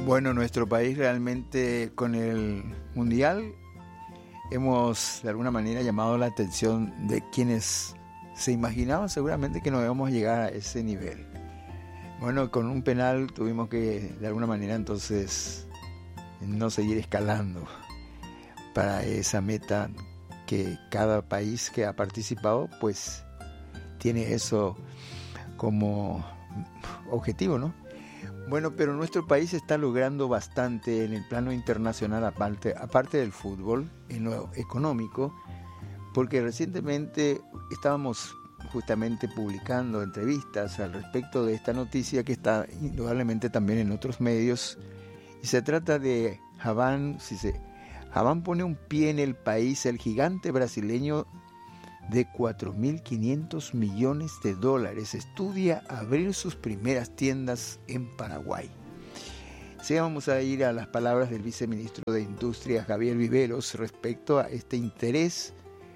Bueno, nuestro país realmente con el Mundial hemos de alguna manera llamado la atención de quienes se imaginaban seguramente que no íbamos a llegar a ese nivel. Bueno, con un penal tuvimos que de alguna manera entonces no seguir escalando para esa meta que cada país que ha participado pues tiene eso como objetivo, ¿no? Bueno, pero nuestro país está logrando bastante en el plano internacional, aparte del fútbol, en lo económico, porque recientemente estábamos justamente publicando entrevistas al respecto de esta noticia que está indudablemente también en otros medios, y se trata de Haván. Haván pone un pie en el país, el gigante brasileño de 4.500 millones de dólares estudia abrir sus primeras tiendas en Paraguay. Sí, vamos a ir a las palabras del viceministro de Industria, Javier Viveros, respecto a este interés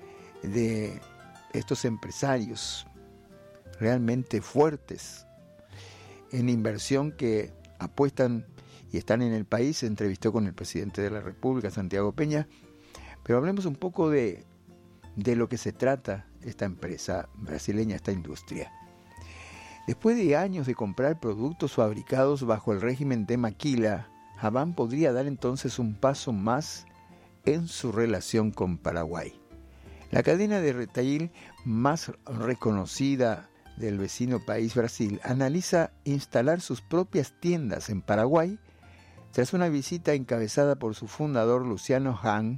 de estos empresarios realmente fuertes en inversión que apuestan y están en el país. Se entrevistó con el presidente de la República, Santiago Peña, pero hablemos un poco de lo que se trata esta empresa brasileña, esta industria. Después de años de comprar productos fabricados bajo el régimen de maquila, Haván podría dar entonces un paso más en su relación con Paraguay. La cadena de retail más reconocida del vecino país Brasil analiza instalar sus propias tiendas en Paraguay tras una visita encabezada por su fundador Luciano Hahn,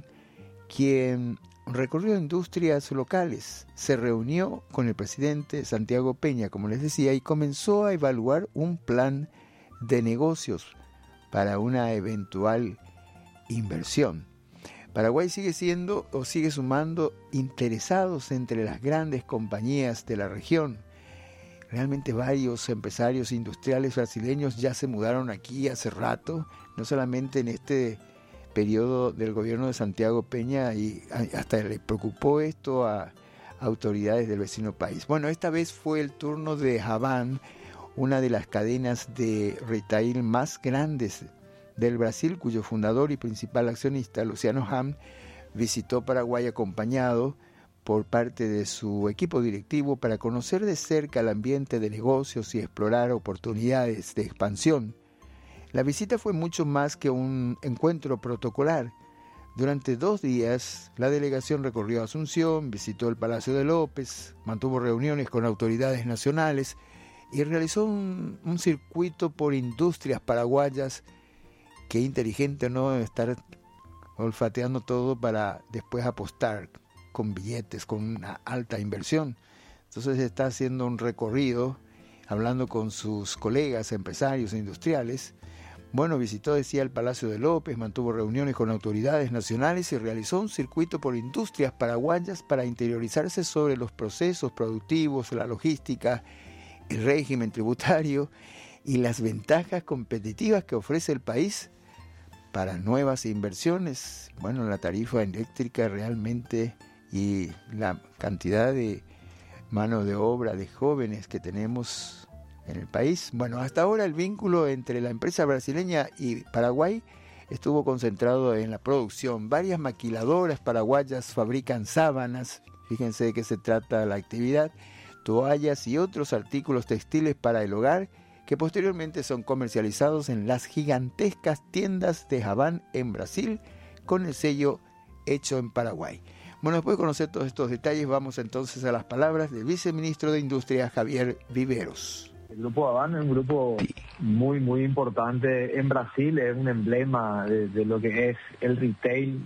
quien recorrió industrias locales, se reunió con el presidente Santiago Peña, como les decía, y comenzó a evaluar un plan de negocios para una eventual inversión. Paraguay sigue siendo o sigue sumando interesados entre las grandes compañías de la región. Realmente varios empresarios industriales brasileños ya se mudaron aquí hace rato, no solamente en este periodo del gobierno de Santiago Peña, y hasta le preocupó esto a autoridades del vecino país. Bueno, esta vez fue el turno de Haván, una de las cadenas de retail más grandes del Brasil, cuyo fundador y principal accionista, Luciano Hahn, visitó Paraguay acompañado por parte de su equipo directivo para conocer de cerca el ambiente de negocios y explorar oportunidades de expansión. La visita fue mucho más que un encuentro protocolar. Durante 2 días, la delegación recorrió Asunción, visitó el Palacio de López, mantuvo reuniones con autoridades nacionales y realizó un circuito por industrias paraguayas. Qué inteligente, ¿no?, estar olfateando todo para después apostar con billetes, con una alta inversión. Entonces está haciendo un recorrido, hablando con sus colegas empresarios e industriales. Bueno, visitó, decía, el Palacio de López, mantuvo reuniones con autoridades nacionales y realizó un circuito por industrias paraguayas para interiorizarse sobre los procesos productivos, la logística, el régimen tributario y las ventajas competitivas que ofrece el país para nuevas inversiones. Bueno, la tarifa eléctrica realmente y la cantidad de mano de obra de jóvenes que tenemos en el país. Bueno, hasta ahora el vínculo entre la empresa brasileña y Paraguay estuvo concentrado en la producción. Varias maquiladoras paraguayas fabrican sábanas, fíjense de qué se trata la actividad, toallas y otros artículos textiles para el hogar, que posteriormente son comercializados en las gigantescas tiendas de Haván en Brasil, con el sello hecho en Paraguay. Bueno, después de conocer todos estos detalles, vamos entonces a las palabras del viceministro de Industria, Javier Viveros. El Grupo Haván es un grupo muy, muy importante en Brasil, es un emblema de lo que es el retail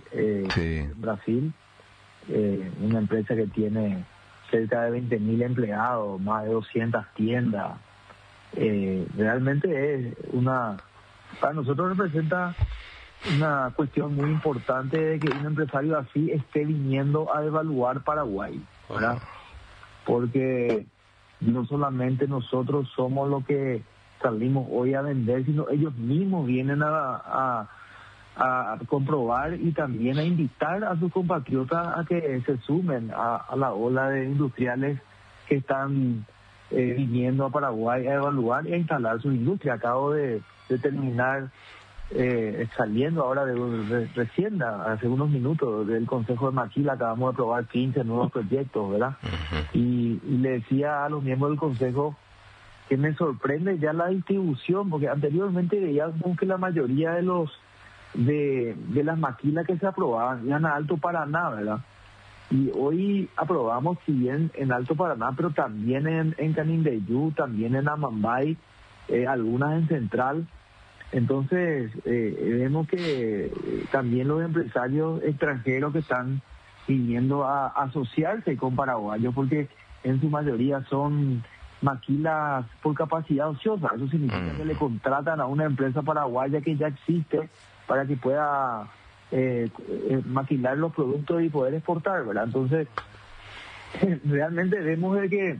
en Brasil. Una empresa que tiene cerca de 20.000 empleados, más de 200 tiendas. Realmente es para nosotros representa una cuestión muy importante de que un empresario así esté viniendo a evaluar Paraguay, ¿verdad? Porque no solamente nosotros somos los que salimos hoy a vender, sino ellos mismos vienen a comprobar y también a invitar a sus compatriotas a que se sumen a la ola de industriales que están viniendo a Paraguay a evaluar y a instalar su industria. Acabo de terminar saliendo ahora recién, hace unos minutos, del Consejo de Maquila, acabamos de aprobar 15 nuevos proyectos, ¿verdad? Y le decía a los miembros del Consejo que me sorprende ya la distribución, porque anteriormente veíamos que la mayoría de las maquilas que se aprobaban iban a Alto Paraná, ¿verdad? Y hoy aprobamos, si bien en Alto Paraná, pero también en Canindeyú, también en Amambay, algunas en Central. Entonces, vemos que también los empresarios extranjeros que están viniendo a asociarse con paraguayos, porque en su mayoría son maquilas por capacidad ociosa. Eso significa que le contratan a una empresa paraguaya que ya existe para que pueda maquilar los productos y poder exportar, ¿verdad? Entonces, realmente vemos de que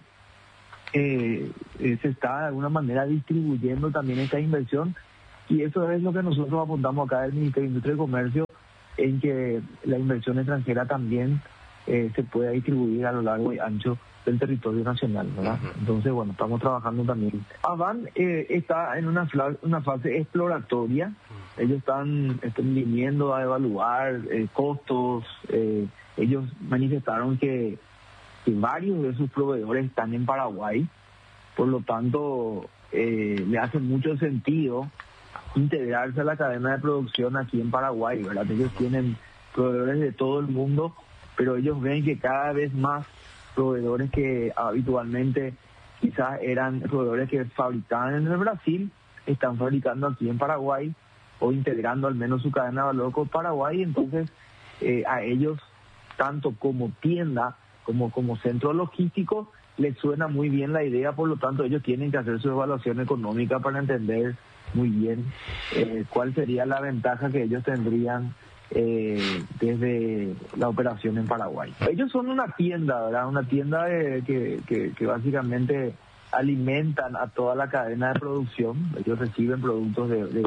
se está de alguna manera distribuyendo también esta inversión, y eso es lo que nosotros apuntamos acá del Ministerio de Industria y Comercio, en que la inversión extranjera también se pueda distribuir a lo largo y ancho del territorio nacional, ¿verdad? Entonces, bueno, estamos trabajando también. Avan está en una fase exploratoria. Ellos están viniendo a evaluar costos. Ellos manifestaron que varios de sus proveedores están en Paraguay, por lo tanto le hace mucho sentido integrarse a la cadena de producción aquí en Paraguay, ¿verdad? Ellos tienen proveedores de todo el mundo, pero ellos ven que cada vez más proveedores que habitualmente quizás eran proveedores que fabricaban en el Brasil, están fabricando aquí en Paraguay o integrando al menos su cadena de valor con Paraguay. Entonces a ellos, tanto como tienda como centro logístico, les suena muy bien la idea. Por lo tanto, ellos tienen que hacer su evaluación económica para entender muy bien cuál sería la ventaja que ellos tendrían desde la operación en Paraguay. Ellos son una tienda, ¿verdad? Una tienda que básicamente alimentan a toda la cadena de producción. Ellos reciben productos de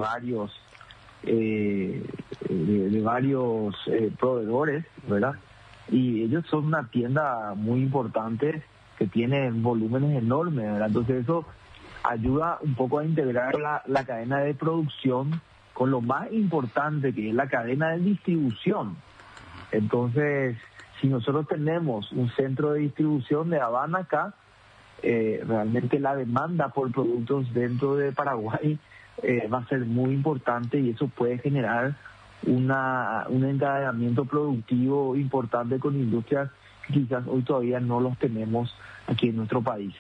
varios proveedores, ¿verdad? Y ellos son una tienda muy importante que tiene volúmenes enormes, ¿verdad? Entonces eso ayuda un poco a integrar la cadena de producción con lo más importante, que es la cadena de distribución. Entonces, si nosotros tenemos un centro de distribución de Avan acá, realmente la demanda por productos dentro de Paraguay va a ser muy importante, y eso puede generar un encadenamiento productivo importante con industrias que quizás hoy todavía no los tenemos aquí en nuestro país.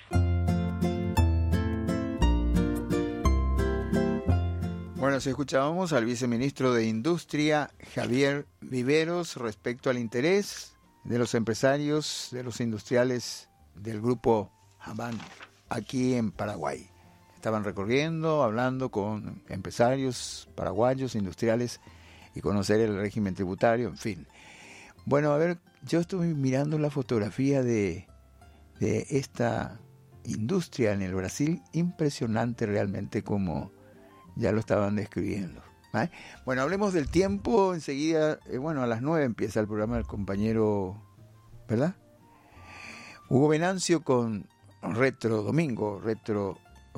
Bueno, si escuchábamos al viceministro de Industria, Javier Viveros, respecto al interés de los empresarios, de los industriales del grupo Avan aquí en Paraguay. Estaban recorriendo, hablando con empresarios paraguayos, industriales, y conocer el régimen tributario, en fin. Bueno, a ver, yo estuve mirando la fotografía de esta industria en el Brasil, impresionante realmente como ya lo estaban describiendo. ¿Eh? Bueno, hablemos del tiempo, enseguida, a las 9 empieza el programa del compañero, ¿verdad? Hugo Venancio con Domingo Retro.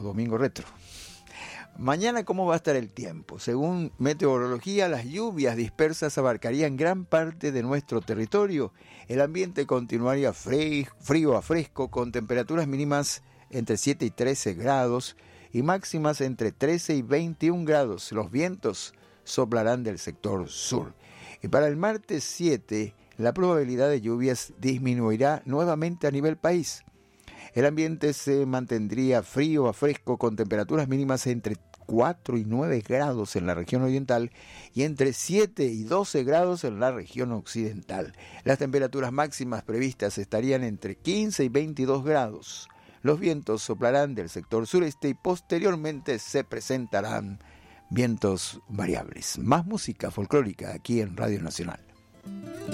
Mañana, ¿cómo va a estar el tiempo? Según meteorología, las lluvias dispersas abarcarían gran parte de nuestro territorio. El ambiente continuaría frío a fresco, con temperaturas mínimas entre 7 y 13 grados y máximas entre 13 y 21 grados. Los vientos soplarán del sector sur. Y para el martes 7, la probabilidad de lluvias disminuirá nuevamente a nivel país. El ambiente se mantendría frío a fresco, con temperaturas mínimas entre 4 y 9 grados en la región oriental y entre 7 y 12 grados en la región occidental. Las temperaturas máximas previstas estarían entre 15 y 22 grados. Los vientos soplarán del sector sureste y posteriormente se presentarán vientos variables. Más música folclórica aquí en Radio Nacional.